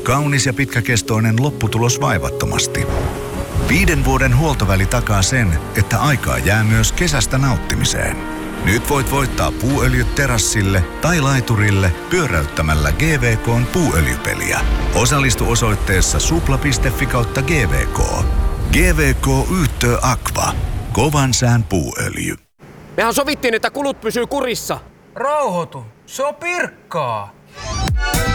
kaunis ja pitkäkestoinen lopputulos vaivattomasti. 5 vuoden huoltoväli takaa sen, että aikaa jää myös kesästä nauttimiseen. Nyt voit voittaa puuöljyt terassille tai laiturille pyöräyttämällä GVK:n puuöljypeliä. Osallistu osoitteessa supla.fi/GVK. GVK Yhtiö Aqua. Kovan sään puuöljy. Mehän sovittiin, että kulut pysyy kurissa. Rauhoitu, se on Pirkkaa.